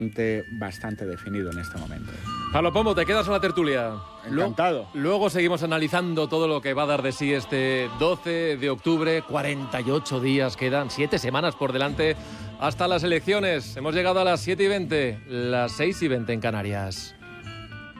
bastante definido en este momento. Pablo Pombo, te quedas en la tertulia. Encantado. Luego seguimos analizando todo lo que va a dar de sí este 12 de octubre. 48 días quedan, 7 semanas por delante hasta las elecciones. Hemos llegado a las 7:20, las 6:20 en Canarias.